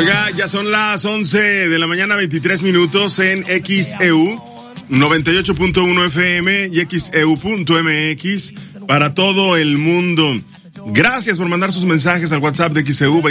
Oiga, ya son las 11 de la mañana, 23 minutos en XEU 98.1 FM y XEU.mx para todo el mundo. Gracias por mandar sus mensajes al WhatsApp de XEU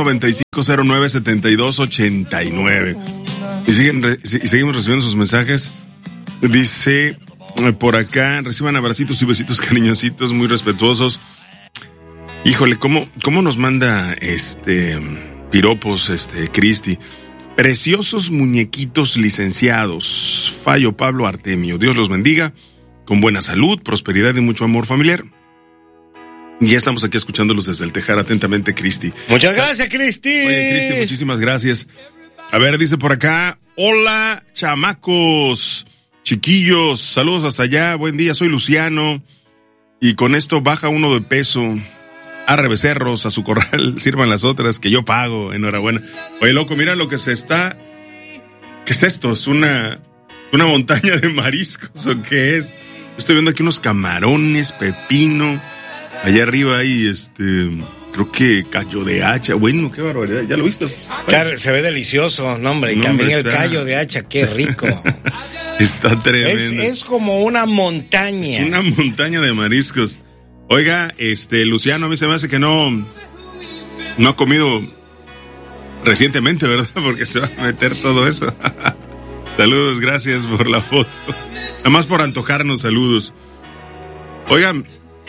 2295097289. Y seguimos recibiendo sus mensajes. Dice por acá, reciban abracitos y besitos cariñositos, muy respetuosos. Híjole, ¿cómo nos manda piropos, Cristi? Preciosos muñequitos licenciados. Fallo Pablo Artemio. Dios los bendiga, con buena salud, prosperidad y mucho amor familiar. Y ya estamos aquí escuchándolos desde el Tejar. Atentamente, Cristi. Muchas gracias, Cristi. Oye, Cristi, muchísimas gracias. A ver, dice por acá, hola, chamacos, chiquillos, saludos hasta allá, buen día, soy Luciano. Y con esto baja uno de peso. Arre becerros, a su corral, sirvan las otras que yo pago, enhorabuena. Oye, loco, mira lo que se está... ¿Qué es esto? ¿Es una montaña de mariscos o qué es? Estoy viendo aquí unos camarones, pepino. Allá arriba hay, creo que callo de hacha. Bueno, qué barbaridad, ¿ya lo viste? Claro, se ve delicioso, no, hombre, y no, también el callo de hacha, qué rico. Está tremendo. Es como una montaña. Es una montaña de mariscos. Oiga, Luciano, a mí se me hace que no ha comido recientemente, ¿verdad? Porque se va a meter todo eso. Saludos, gracias por la foto. Nada más por antojarnos, saludos. Oigan,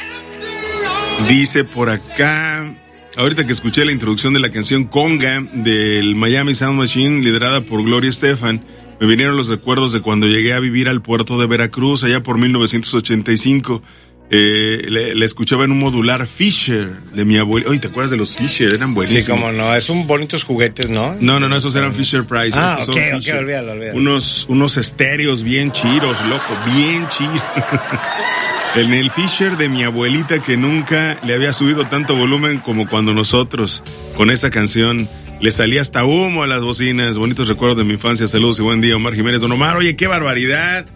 dice por acá, ahorita que escuché la introducción de la canción Conga del Miami Sound Machine, liderada por Gloria Estefan, me vinieron los recuerdos de cuando llegué a vivir al puerto de Veracruz, allá por 1985. Le escuchaba en un modular Fisher de mi abuelo. Oye, ¿te acuerdas de los Fisher? Eran buenísimos. Sí, cómo no, son bonitos juguetes, ¿no? No, esos eran Fisher Price. Ah, ok, olvídalo. Unos estéreos bien chiros, loco, bien chiros. En el Fisher de mi abuelita, que nunca le había subido tanto volumen como cuando nosotros, con esa canción, le salía hasta humo a las bocinas. Bonitos recuerdos de mi infancia. Saludos y buen día, Omar Jiménez. Don Omar, oye, qué barbaridad.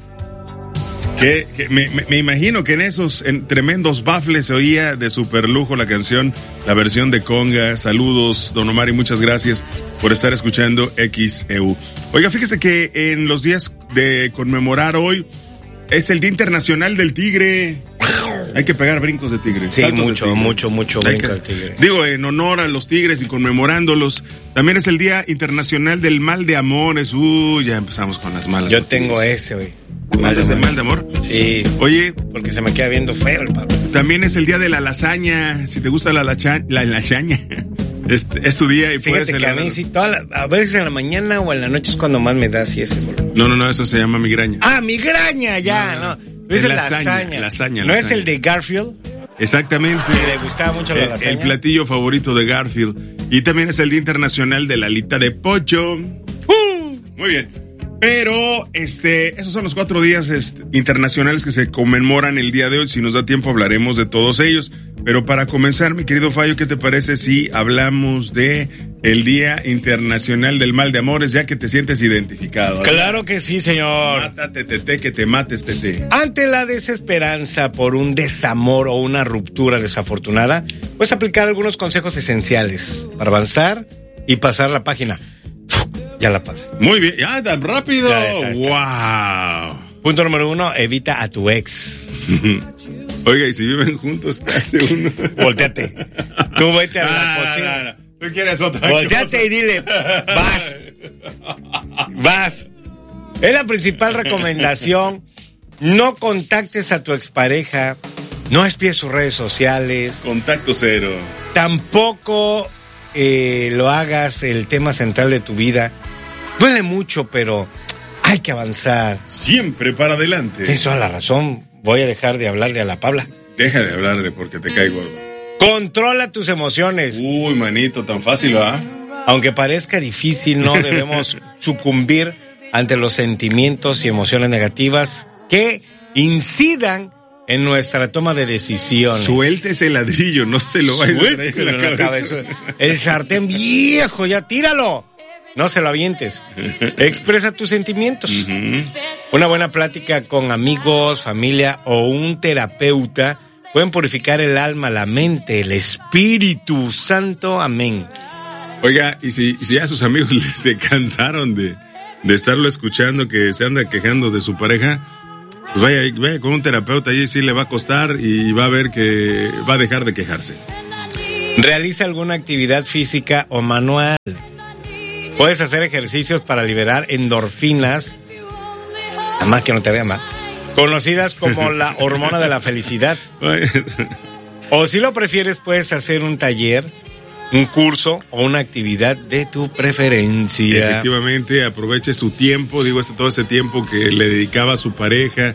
Que me imagino que en tremendos bafles se oía de super lujo la canción, la versión de Conga. Saludos, don Omar, y muchas gracias por estar escuchando XEU. Oiga, fíjese que en los días de conmemorar hoy es el Día Internacional del Tigre. Hay que pegar brincos de tigre. Sí, mucho brinco de tigre. Digo, en honor a los tigres y conmemorándolos. También es el Día Internacional del Mal de Amores. Ya empezamos con las malas. Yo tengo ese, güey. ¿Mal de amor? Sí. Oye, porque se me queda viendo feo el Pablo. También es el día de la lasaña. Si te gusta la lasaña, es tu día y puedes celebrar. Fíjate que a mí sí, a veces en la mañana o en la noche es cuando más me da así ese dolor. No, eso se llama migraña. Ah, migraña, ya, no. Es lasaña. ¿No es el de Garfield? Exactamente. Que le gustaba mucho la lasaña. El platillo favorito de Garfield. Y también es el Día Internacional de la Alita de Pollo. Muy bien. Pero, esos son los 4 días internacionales que se conmemoran el día de hoy. Si nos da tiempo hablaremos de todos ellos. Pero para comenzar, mi querido Fallo, ¿qué te parece si hablamos de el Día Internacional del Mal de Amores, ya que te sientes identificado? Claro que sí, señor. Mátate, tete, que te mates, tete. Ante la desesperanza por un desamor o una ruptura desafortunada, puedes aplicar algunos consejos esenciales para avanzar y pasar la página. Ya la pasé. Muy bien, ya tan rápido. Ya está. Wow. Punto número 1, evita a tu ex. Oiga, y si viven juntos, ¿qué hace uno? Volteate. Tú vete a la cocina. No. ¿Tú quieres otra? Volteate y dile, vas. Es la principal recomendación. No contactes a tu expareja. No espies sus redes sociales. Contacto cero. Tampoco lo hagas el tema central de tu vida. Duele mucho, pero hay que avanzar. Siempre para adelante. Tienes toda la razón. Voy a dejar de hablarle a la Pabla. Deja de hablarle porque te cae gordo. Controla tus emociones. Uy, manito, tan fácil, ¿va? Aunque parezca difícil, no debemos sucumbir ante los sentimientos y emociones negativas que incidan en nuestra toma de decisiones. Suelte ese ladrillo, no se lo vayas a traer en la cabeza. El sartén viejo, ya tíralo. No se lo avientes. Expresa tus sentimientos. Uh-huh. Una buena plática con amigos, familia o un terapeuta pueden purificar el alma, la mente, el Espíritu Santo. Amén. Oiga, y si ya sus amigos se cansaron de estarlo escuchando, que se anda quejando de su pareja, pues vaya con un terapeuta, y sí le va a costar y va a ver que va a dejar de quejarse. Realiza alguna actividad física o manual. Puedes hacer ejercicios para liberar endorfinas, nada más que no te vea mal, conocidas como la hormona de la felicidad. O si lo prefieres, puedes hacer un taller, un curso o una actividad de tu preferencia. Efectivamente, aproveche su tiempo, todo ese tiempo que le dedicaba a su pareja,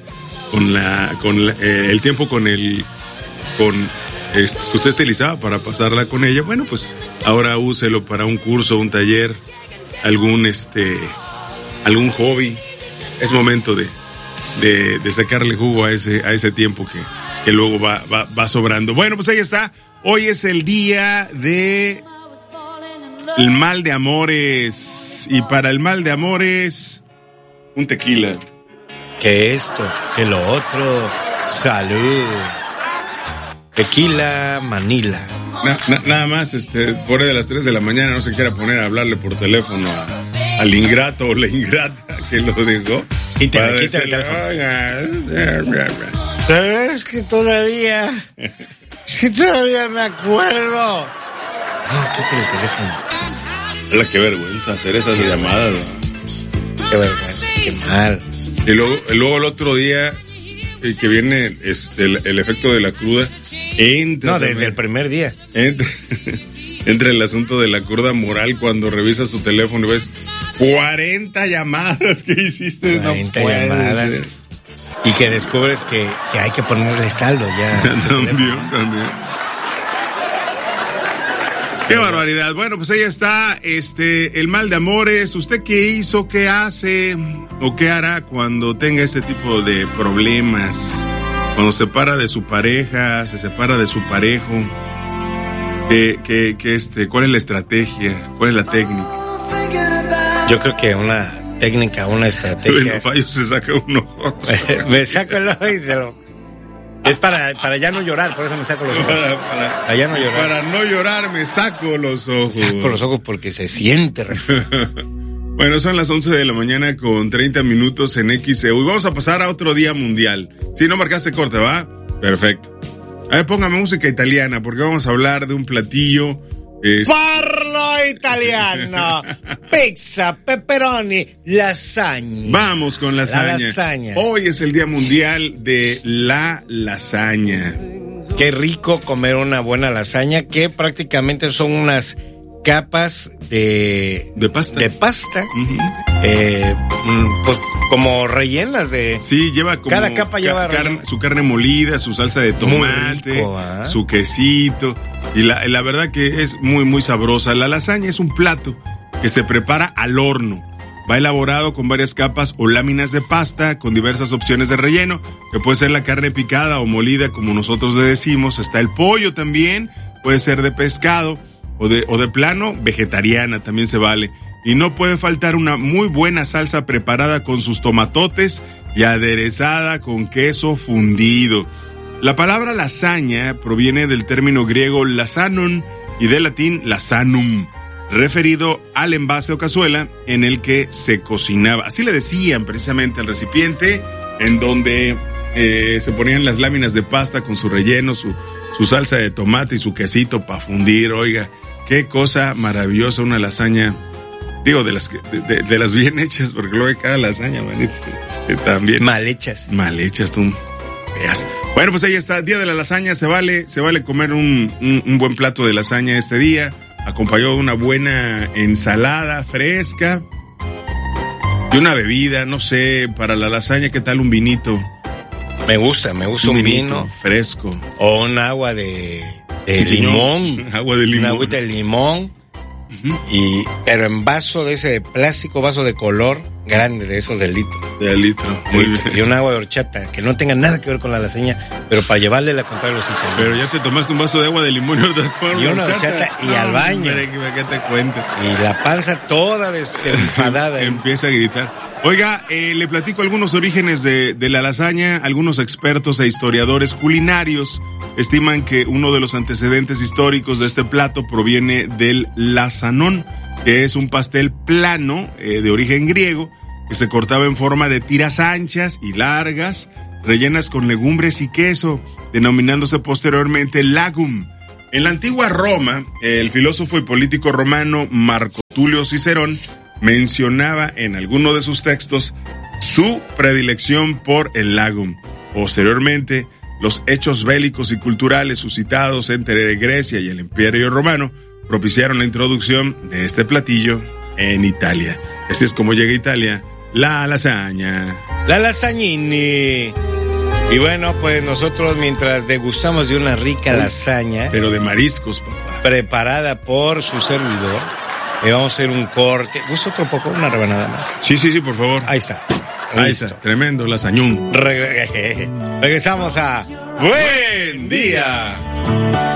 el tiempo que usted utilizaba para pasarla con ella. Bueno, pues ahora úselo para un curso, un taller, algún hobby. Es momento de sacarle jugo a ese tiempo que luego va sobrando. Bueno, pues ahí está. Hoy es el día de el mal de amores. Y para el mal de amores, un tequila. Que esto, que lo otro. Salud. Tequila Manila. Nada más, por ahí de las 3 de la mañana no se quiera poner a hablarle por teléfono al ingrato o la ingrata que lo dejó. Y te le quita el teléfono. Es que todavía me acuerdo. No, quítale el teléfono. Qué vergüenza hacer esas llamadas. Qué vergüenza, qué mal. Y luego el otro día que viene el efecto de la cruda. No, desde el primer día. Entra el asunto de la cruda moral cuando revisas tu teléfono y ves 40 llamadas que hiciste. 40 llamadas. Y que descubres que hay que ponerle saldo ya. También. Qué barbaridad. Bueno, pues ahí está, el mal de amores. ¿Usted qué hizo, qué hace o qué hará cuando tenga este tipo de problemas? Cuando se separa de su pareja, se separa de su parejo. ¿Cuál es la estrategia? ¿Cuál es la técnica? Yo creo que una técnica, una estrategia. Bueno, fallo se saca un ojo. Me saco el ojo y se lo... Es para ya no llorar, por eso me saco los ojos. Para ya no llorar. Para no llorar me saco los ojos. Me saco los ojos porque se siente. Bueno, son las 11 de la mañana con 30 minutos en XEU. Y vamos a pasar a otro día mundial. Si no marcaste corte, ¿va? Perfecto. A ver, póngame música italiana porque vamos a hablar de un platillo. Parlo italiano. Pizza, pepperoni, lasaña. Vamos con lasaña. La lasaña. Hoy es el día mundial de la lasaña. Qué rico comer una buena lasaña, que prácticamente son unas capas de pasta. Uh-huh. Pues como rellenas de... Sí, lleva como... Cada capa lleva su carne molida, su salsa de tomate, rico, su quesito. Y la verdad que es muy, muy sabrosa. La lasaña es un plato que se prepara al horno. Va elaborado con varias capas o láminas de pasta con diversas opciones de relleno, que puede ser la carne picada o molida, como nosotros le decimos. Está el pollo también, puede ser de pescado o de plano vegetariana, también se vale. Y no puede faltar una muy buena salsa preparada con sus tomatotes y aderezada con queso fundido. La palabra lasaña proviene del término griego lasanon y del latín lasanum, referido al envase o cazuela en el que se cocinaba. Así le decían precisamente al recipiente en donde se ponían las láminas de pasta con su relleno, su salsa de tomate y su quesito para fundir. Oiga, qué cosa maravillosa una lasaña. Digo, de las bien hechas, porque luego hay cada lasaña, manito, también. Mal hechas, tú. Veas. Bueno, pues ahí está, día de la lasaña, se vale comer un buen plato de lasaña este día, acompañado de una buena ensalada fresca y una bebida, no sé, para la lasaña, ¿qué tal un vinito? Me gusta un vino fresco. O un agua de limón. Agua de limón. Una agüita de limón. Uh-huh. Pero en vaso de ese plástico, vaso de color. grande de esos del litro. De litro. Muy bien. Y un agua de horchata que no tenga nada que ver con la lasaña, pero para llevarle la contraria a los italianos. Pero ya te tomaste un vaso de agua de limón y una horchata y al baño. ¿Qué te cuento? Y la panza toda desenfadada. Empieza a gritar. Oiga, le platico algunos orígenes de la lasaña. Algunos expertos e historiadores culinarios estiman que uno de los antecedentes históricos de este plato proviene del lasanón, que es un pastel plano de origen griego que se cortaba en forma de tiras anchas y largas, rellenas con legumbres y queso, denominándose posteriormente lagum. En la antigua Roma, el filósofo y político romano Marco Tulio Cicerón mencionaba en alguno de sus textos su predilección por el lagum. Posteriormente, los hechos bélicos y culturales suscitados entre Grecia y el Imperio Romano propiciaron la introducción de este platillo en Italia. Así es como llega a Italia la lasaña. La lasañini. Y bueno, pues nosotros mientras degustamos de una rica lasaña, pero de mariscos, papá, preparada por su servidor, vamos a hacer un corte. ¿Gusta otro poco? Una rebanada más. Sí, por favor. Ahí está. Ahí está. Tremendo lasañón. Regresamos a Buen Día.